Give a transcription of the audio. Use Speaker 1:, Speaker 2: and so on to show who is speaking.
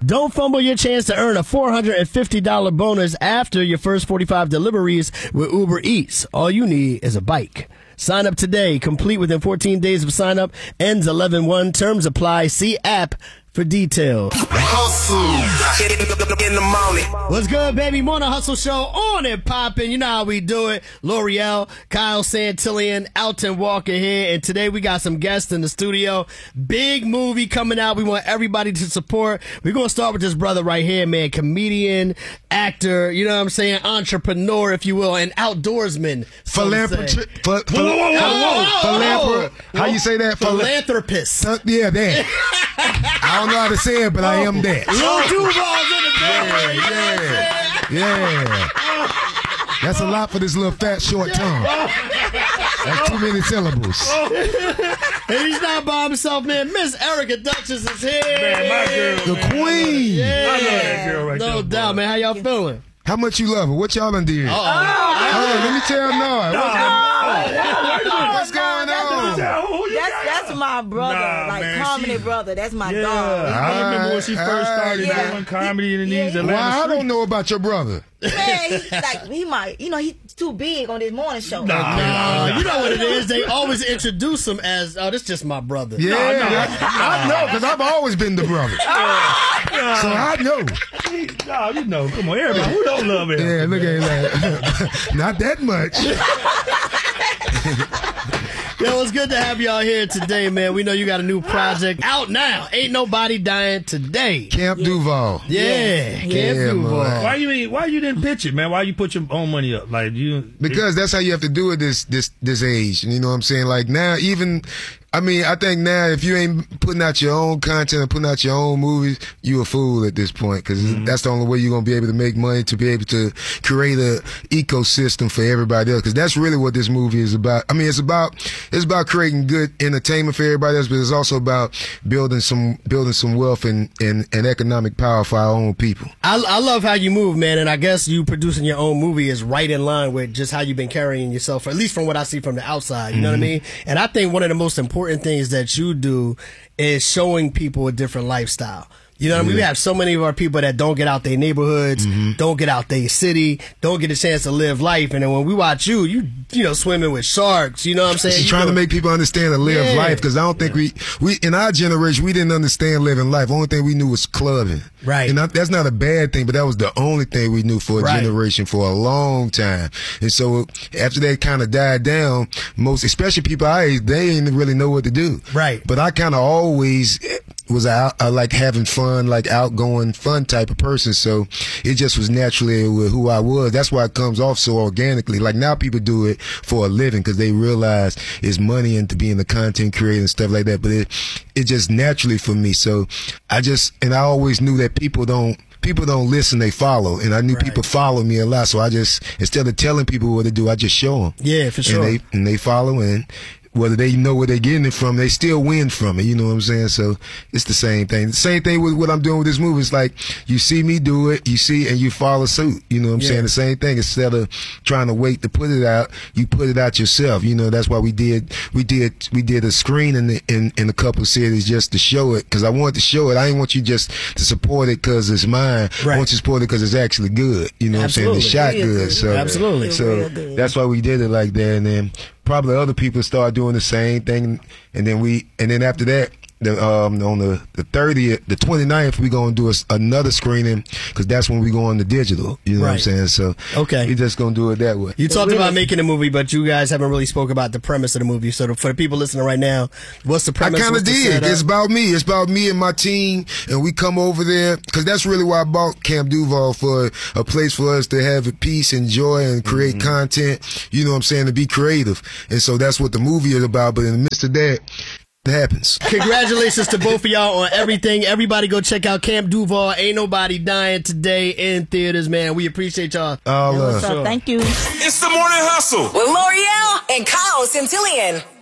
Speaker 1: Don't fumble your chance to earn a $450 bonus after your first 45 deliveries with Uber Eats. All you need is a bike. Sign up today. Complete within 14 days of sign up. Ends 11/1. Terms apply. See app for details.
Speaker 2: Hustle in the morning.
Speaker 1: What's good, baby? Morning Hustle Show on and popping. You know how we do it. L'Oreal, Kyle Santillan, Alton Walker here. And today we got some guests in the studio. Big movie coming out. We want everybody to support. We're going to start with this brother right here, man. Comedian, actor, you know what I'm saying? Entrepreneur, if you will, and outdoorsman.
Speaker 3: Philanthropist. How you say that?
Speaker 1: Philanthropist.
Speaker 3: Yeah, that. I don't know how to say it, but I am that.
Speaker 1: Lil Duval's in the building.
Speaker 3: Yeah. That's a lot for this little fat short tongue. That's too many syllables.
Speaker 1: And he's not by himself, man. Miss Erica Duchess is here.
Speaker 4: Man, my girl,
Speaker 3: The
Speaker 4: man.
Speaker 3: queen.
Speaker 1: Yeah.
Speaker 4: I love that girl right there.
Speaker 1: No doubt, man. How y'all feeling?
Speaker 3: How much you love her? What y'all done did?
Speaker 1: Uh-oh.
Speaker 3: Let me tell Noah. What's going on?
Speaker 5: That's my brother,
Speaker 4: man,
Speaker 5: comedy brother. That's my dog.
Speaker 4: I remember when she first started doing comedy in these Atlanta
Speaker 3: Why I
Speaker 4: streets.
Speaker 3: don't know about your brother.
Speaker 5: Man, he might, he's too big on this morning show.
Speaker 1: Nah, you know what it is. They always introduce him as, this just my brother.
Speaker 3: Yeah, I know, because I've always been the brother. So I know.
Speaker 4: No, you know, come on, everybody. Who don't love him?
Speaker 3: Yeah, look at that. Not that much.
Speaker 1: Yo, it's good to have y'all here today, man. We know you got a new project out now. Ain't Nobody Dying Today.
Speaker 3: Camp Duval.
Speaker 1: Yeah, Camp
Speaker 3: Yeah,
Speaker 1: Duval.
Speaker 3: man.
Speaker 4: Why you didn't pitch it, man? Why you put your own money up?
Speaker 3: Because that's how you have to do it this age. You know what I'm saying? Like now, I think now if you ain't putting out your own content and putting out your own movies, you a fool at this point, because that's the only way you're going to be able to make money, to be able to create a ecosystem for everybody else, because that's really what this movie is about. I mean, it's about creating good entertainment for everybody else, but it's also about building some wealth and economic power for our own people.
Speaker 1: I love how you move, man, and I guess you producing your own movie is right in line with just how you've been carrying yourself, at least from what I see from the outside, you know what I mean? And I think one of the most important things that you do is showing people a different lifestyle. You know what I mean? We have so many of our people that don't get out their neighborhoods, don't get out their city, don't get a chance to live life. And then when we watch you swimming with sharks, you know what I'm saying?
Speaker 3: She's trying to make people understand to live life, because I don't think we in our generation, we didn't understand living life. The only thing we knew was clubbing.
Speaker 1: Right.
Speaker 3: And that's not a bad thing, but that was the only thing we knew for a generation for a long time. And so after that kind of died down, especially people our age, they didn't really know what to do.
Speaker 1: Right.
Speaker 3: But I kind of always was like having fun, like outgoing, fun type of person. So it just was naturally with who I was. That's why it comes off so organically. Like now people do it for a living because they realize it's money into being a content creator and stuff like that. But it just naturally for me. So I always knew that people don't listen, they follow. And I knew people follow me a lot. So I just, instead of telling people what to do, I just show them.
Speaker 1: Yeah, for sure.
Speaker 3: And they follow, and whether they know where they're getting it from, they still win from it. You know what I'm saying? So it's the same thing. The same thing with what I'm doing with this movie. It's like you see me do it, you see, and you follow suit. You know what I'm saying? The same thing. Instead of trying to wait to put it out, you put it out yourself. You know, that's why we did a screen in a couple of cities just to show it, because I wanted to show it. I didn't want you just to support it because it's mine. I want you to support it because it's actually good. You know what I'm saying? It's shot good. So
Speaker 1: absolutely.
Speaker 3: So that's why we did it like that. And then probably other people start doing the same thing, and then after that, on the 30th, the 29th, we're gonna do another screening, because that's when we go on the digital. You know what I'm saying? So we just gonna do it that way.
Speaker 1: You talked about making a movie, but you guys haven't really spoke about the premise of the movie. So for the people listening right now, what's the premise?
Speaker 3: I kind of did. It's about me. It's about me and my team, and we come over there because that's really why I bought Camp Duval, for a place for us to have peace and joy and create content. You know what I'm saying? To be creative, and so that's what the movie is about. But in the midst of that, it happens.
Speaker 1: Congratulations to both of y'all on everything. Everybody go check out Camp Duval. Ain't Nobody Dying Today in theaters, man. We appreciate y'all.
Speaker 5: Thank you.
Speaker 2: It's the Morning Hustle
Speaker 6: with L'Oreal and Kyle Santillan.